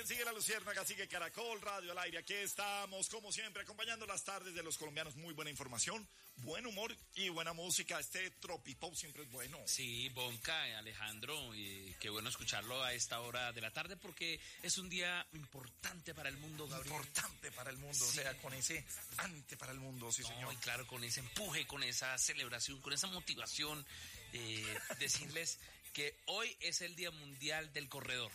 sigue La Luciérnaga, sigue Caracol Radio al aire. Aquí estamos, como siempre, acompañando las tardes de los colombianos. Muy buena información, buen humor y buena música. Este tropipop siempre es bueno. Sí, Bonca, Alejandro, y qué bueno escucharlo a esta hora de la tarde porque es un día importante para el mundo, Gabriel. Importante para el mundo, sí. O sea, con ese ante para el mundo, sí, señor. Y claro, con ese empuje, con esa celebración, con esa motivación, decirles que hoy es el Día Mundial del Corredor.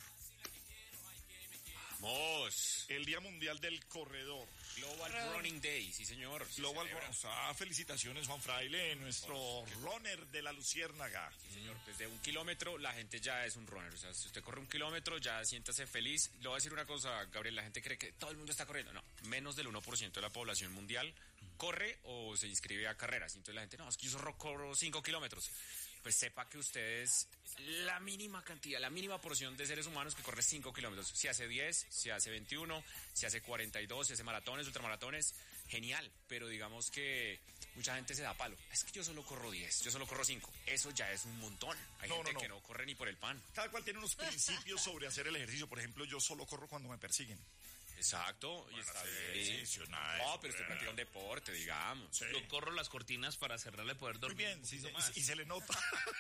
Vamos. El Día Mundial del Corredor. Global Running Day, sí señor. Global Running. Felicitaciones, Juan Fraile, nuestro runner de La Luciérnaga. Sí, señor. Desde 1 kilómetro la gente ya es un runner. O sea, si usted corre 1 kilómetro, ya siéntase feliz. Le voy a decir una cosa, Gabriel, la gente cree que todo el mundo está corriendo. No, menos del 1% de la población mundial corre o se inscribe a carreras. Y entonces la gente, no, es que yo corro 5 kilómetros. Pues sepa que ustedes, la mínima cantidad, la mínima porción de seres humanos que corre 5 kilómetros. Si hace 10, si hace 21, si hace 42, si hace maratones, ultramaratones, genial. Pero digamos que mucha gente se da palo. Es que yo solo corro 10, yo solo corro 5. Eso ya es un montón. Hay gente que no corre ni por el pan. Cada cual tiene unos principios sobre hacer el ejercicio. Por ejemplo, yo solo corro cuando me persiguen. Exacto, y está bien. No, pero usted practica un deporte, digamos. Sí. Yo corro las cortinas para cerrarle poder dormir. Muy bien, sí, y se le nota.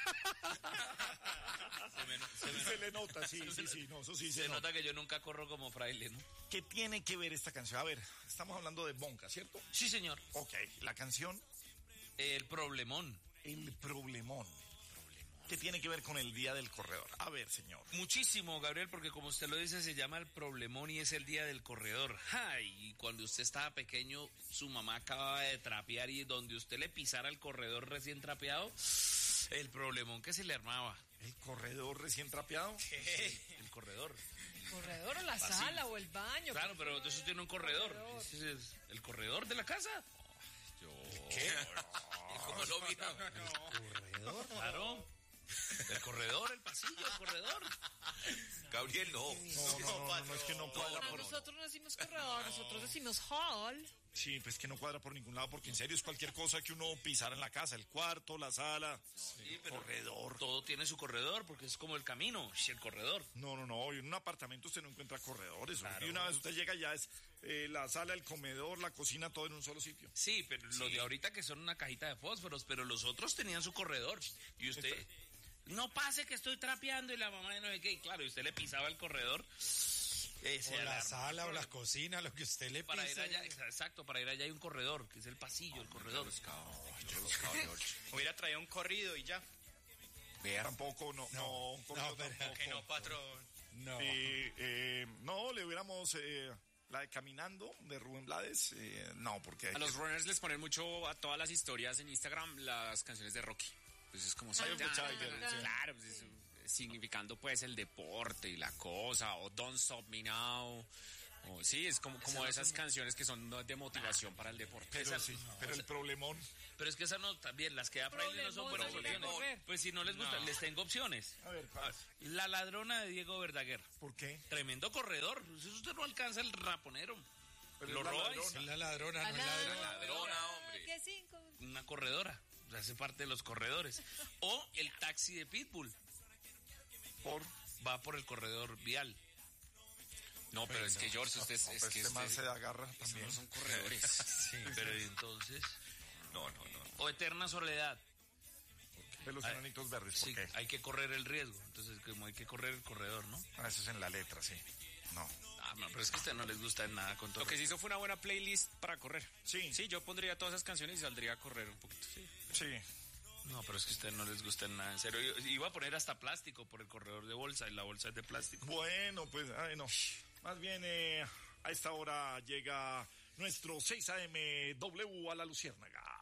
Se le nota, sí, no, eso sí se nota que yo nunca corro como Fraile, ¿no? ¿Qué tiene que ver esta canción? A ver, estamos hablando de Bonca, ¿cierto? Sí, señor. Ok, la canción. El Problemón. El Problemón. ¿Qué tiene que ver con el Día del Corredor? A ver, señor. Muchísimo, Gabriel, porque como usted lo dice, se llama el Problemón y es el Día del Corredor. Y cuando usted estaba pequeño, su mamá acababa de trapear y donde usted le pisara el corredor recién trapeado, el problemón que se le armaba. ¿El corredor recién trapeado? El corredor. ¿El corredor o la sala o el baño? Claro, pero eso tiene un corredor. Ese es el corredor de la casa. ¿Qué? ¿Cómo no, mira? ¿El corredor? Claro. El corredor, el pasillo, el corredor. Gabriel, no, es que no cuadra. Nosotros no decimos corredor, nosotros decimos hall. Sí, pues que no cuadra por ningún lado, porque en serio es cualquier cosa que uno pisara en la casa, el cuarto, la sala, sí, el corredor. Todo tiene su corredor, porque es como el camino, el corredor. No, y en un apartamento usted no encuentra corredores. Claro. Y una vez usted llega ya es la sala, el comedor, la cocina, todo en un solo sitio. Sí, pero los de ahorita que son una cajita de fósforos, pero los otros tenían su corredor. Y usted... No pase que estoy trapeando y la mamá de no sé qué. Y claro, y usted le pisaba el corredor. O la sala o la cocina, lo que usted le pisa. Para ir allá, exacto, para ir allá hay un corredor, que es el pasillo, el corredor. Hubiera traído un corrido y ya. Vea. Tampoco, no, tampoco. Que no, patrón. No. No, le hubiéramos... la de Caminando, de Rubén Blades, no, porque... A los runners les ponen mucho a todas las historias en Instagram las canciones de Rocky. Pues es como... Claro, pues es, significando pues el deporte y la cosa, o Don't Stop Me Now... sí, es como esas canciones que son de motivación para el deporte. Pero el problemón... Pero es que esas no, también las que da Fraile no son buenas opciones. Pues si no les gusta, les tengo opciones. A ver, ¿cuál? La ladrona de Diego Verdaguer. ¿Por qué? Tremendo corredor. Si usted no alcanza el raponero, lo roba. Es la ladrona, no es ladrona, hombre. ¿Qué 5? Una corredora. Hace parte de los corredores. O el taxi de Pitbull. Va por el corredor vial. No, pero es que George, usted es que este man se agarra también. No son corredores. Sí, pero entonces... No. O Eterna Soledad. De los enanitos verdes, ¿por qué? Hay que correr el riesgo. Entonces, como hay que correr el corredor, ¿no? Eso es en la letra, sí. No, pero es que a usted no les gusta nada con todo. Lo que se hizo fue una buena playlist para correr. Sí, yo pondría todas esas canciones y saldría a correr un poquito. Sí. No, pero es que a usted no les gusta nada, en serio. Iba a poner hasta plástico por el corredor de bolsa y la bolsa es de plástico. Bueno, pues, no. Más bien, a esta hora llega nuestro 6 AM W a La Luciérnaga.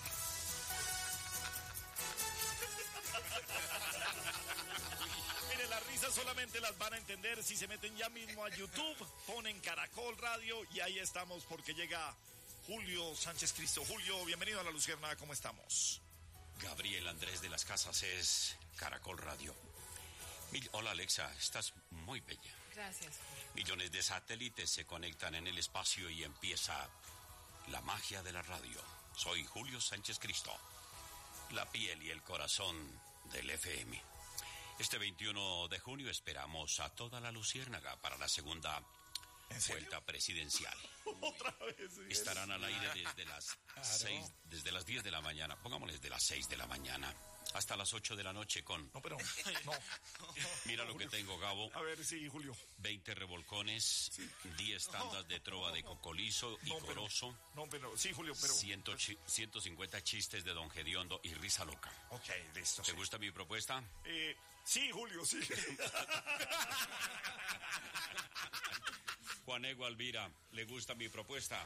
Mire, las risas solamente las van a entender si se meten ya mismo a YouTube, ponen Caracol Radio y ahí estamos porque llega Julio Sánchez Cristo. Julio, bienvenido a La Luciérnaga, ¿cómo estamos? Gabriel Andrés de las Casas es Caracol Radio. Hola Alexa, estás muy bella. Gracias. Millones de satélites se conectan en el espacio y empieza la magia de la radio. Soy Julio Sánchez Cristo, la piel y el corazón del FM. Este 21 de junio esperamos a toda la Luciérnaga para la segunda vuelta presidencial. Otra vez. ¿Sí? Estarán al aire desde las 6, desde las 10 de la mañana, pongámosles de las 6 de la mañana hasta las 8 de la noche con... No, pero no. Mira lo que tengo, Gabo. A ver, sí, Julio. 20 revolcones, 10 tandas de trova de Cocolizo y Corozo. No, pero sí, Julio, pero... 150 chistes de Don Gediondo y risa loca. Ok, listo. ¿Te gusta mi propuesta? Sí, Julio, sí. Juanego Alvira, ¿le gusta mi propuesta?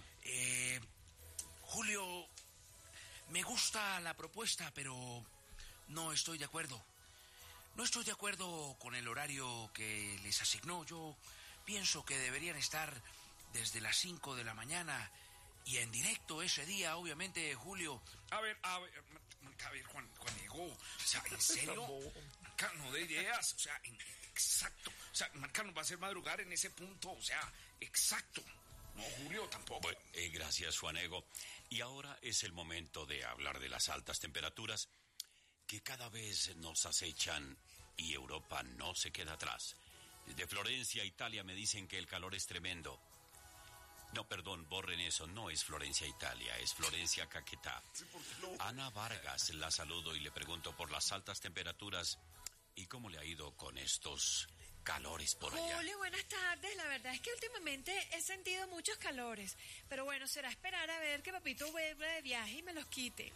Julio, me gusta la propuesta, pero no estoy de acuerdo. No estoy de acuerdo con el horario que les asignó. Yo pienso que deberían estar desde las 5 de la mañana y en directo ese día, obviamente, Julio. A ver, Juan Diego, o sea, ¿en serio? Marca, no de ideas, o sea, exacto. O sea, Marca nos va a hacer madrugar en ese punto, o sea, exacto. No, Julio, tampoco. Bueno, gracias, Juanego. Y ahora es el momento de hablar de las altas temperaturas que cada vez nos acechan y Europa no se queda atrás. Desde Florencia, Italia, me dicen que el calor es tremendo. No, perdón, borren eso, no es Florencia, Italia, es Florencia, Caquetá. Sí, no. Ana Vargas, la saludo y le pregunto por las altas temperaturas y cómo le ha ido con estos calores por allá. Julio, buenas tardes. La verdad es que últimamente he sentido muchos calores. Pero bueno, será esperar a ver que papito vuelva de viaje y me los quite.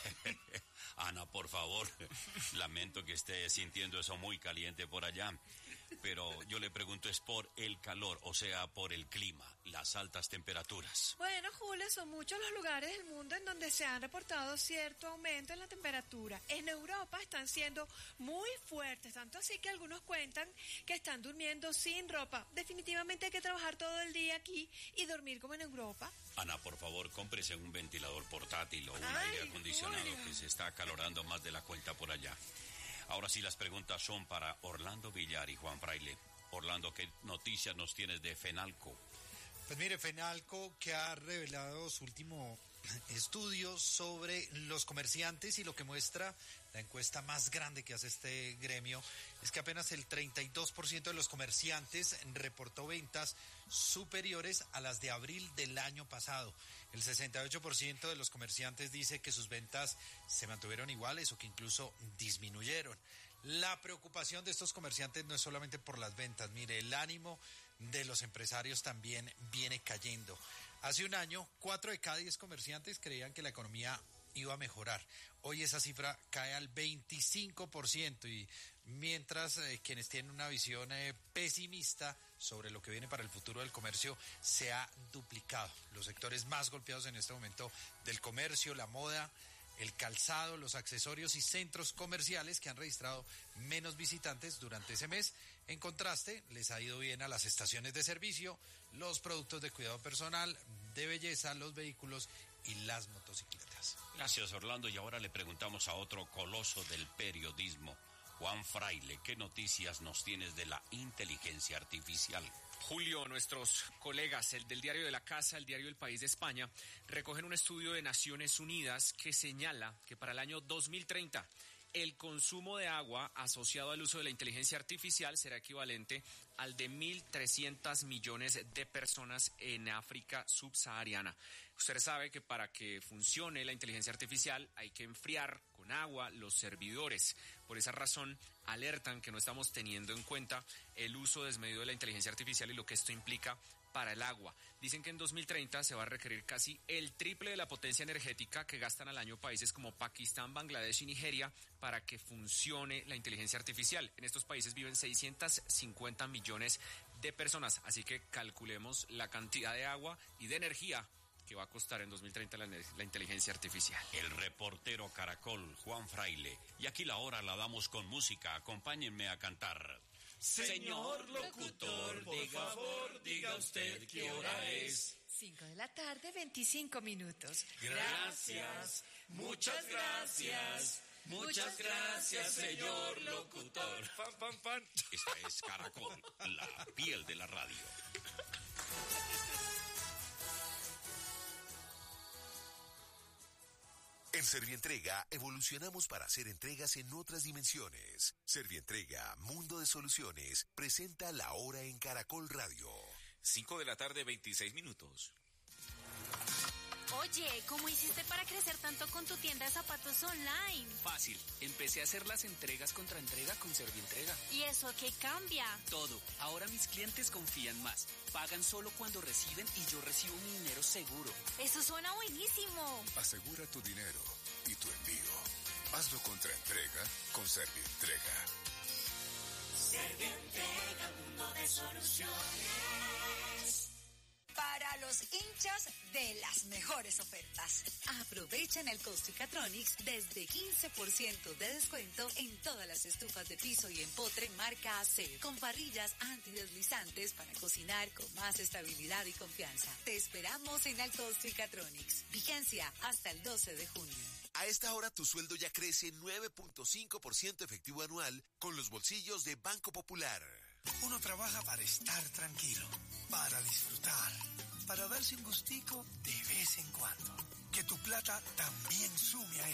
Ana, por favor, lamento que esté sintiendo eso muy caliente por allá, pero yo le pregunto es por el calor, o sea, por el clima, las altas temperaturas. Bueno, Julio, son muchos los lugares del mundo en donde se han reportado cierto aumento en la temperatura. En Europa están siendo muy fuertes, tanto así que algunos cuentan que están durmiendo sin ropa. Definitivamente hay que trabajar todo el día aquí y dormir como en Europa. Ana, por favor, cómprese un ventilador portátil o un aire acondicionado, Julio, que se está acalorando más de la cuenta por allá. Ahora sí, las preguntas son para Orlando Villar y Juan Fraile. Orlando, ¿qué noticias nos tienes de Fenalco? Pues mire, Fenalco, que ha revelado su último estudio sobre los comerciantes, y lo que muestra la encuesta más grande que hace este gremio es que apenas el 32% de los comerciantes reportó ventas superiores a las de abril del año pasado. El 68% de los comerciantes dice que sus ventas se mantuvieron iguales o que incluso disminuyeron. La preocupación de estos comerciantes no es solamente por las ventas. Mire, el ánimo de los empresarios también viene cayendo. Hace un año, 4 de cada 10 comerciantes creían que la economía iba a mejorar. Hoy esa cifra cae al 25%, y mientras quienes tienen una visión pesimista sobre lo que viene para el futuro del comercio se ha duplicado. Los sectores más golpeados en este momento del comercio, la moda, el calzado, los accesorios y centros comerciales, que han registrado menos visitantes durante ese mes. En contraste, les ha ido bien a las estaciones de servicio, los productos de cuidado personal, de belleza, los vehículos y las motocicletas. Gracias, Orlando. Y ahora le preguntamos a otro coloso del periodismo, Juan Fraile, ¿qué noticias nos tienes de la inteligencia artificial? Julio, nuestros colegas, el del Diario de la Casa, el Diario del País de España, recogen un estudio de Naciones Unidas que señala que para el año 2030 el consumo de agua asociado al uso de la inteligencia artificial será equivalente al de 1.300 millones de personas en África subsahariana. Usted sabe que para que funcione la inteligencia artificial hay que enfriar con agua los servidores. Por esa razón, alertan que no estamos teniendo en cuenta el uso desmedido de la inteligencia artificial y lo que esto implica para el agua. Dicen que en 2030 se va a requerir casi el triple de la potencia energética que gastan al año países como Pakistán, Bangladesh y Nigeria para que funcione la inteligencia artificial. En estos países viven 650 millones de personas, así que calculemos la cantidad de agua y de energía que va a costar en 2030 la inteligencia artificial. El reportero Caracol, Juan Fraile. Y aquí la hora la damos con música. Acompáñenme a cantar. Señor locutor, por favor, diga usted qué hora es. 5 de la tarde, 25 minutos. Gracias, muchas gracias, muchas gracias, señor locutor. Pan, pan, pan. Esta es Caracol, la piel de la radio. En En Servientrega evolucionamos para hacer entregas en otras dimensiones. Servientrega, Mundo de Soluciones, presenta La Hora en Caracol Radio. 5:26 p.m. Oye, ¿cómo hiciste para crecer tanto con tu tienda de zapatos online? Fácil. Empecé a hacer las entregas contra entrega con Servientrega. ¿Y eso qué cambia? Todo. Ahora mis clientes confían más. Pagan solo cuando reciben y yo recibo mi dinero seguro. Eso suena buenísimo. Asegura tu dinero y tu envío. Hazlo contra entrega con Servientrega. Servientrega, mundo de soluciones. Para los hinchas de las mejores ofertas. Aprovecha en el Costicatronics desde 15% de descuento en todas las estufas de piso y empotre marca AC, con parrillas antideslizantes para cocinar con más estabilidad y confianza. Te esperamos en el Costicatronics. Vigencia hasta el 12 de junio. A esta hora tu sueldo ya crece 9.5% efectivo anual con los bolsillos de Banco Popular. Uno trabaja para estar tranquilo, para disfrutar, para darse un gustico de vez en cuando. Que tu plata también sume a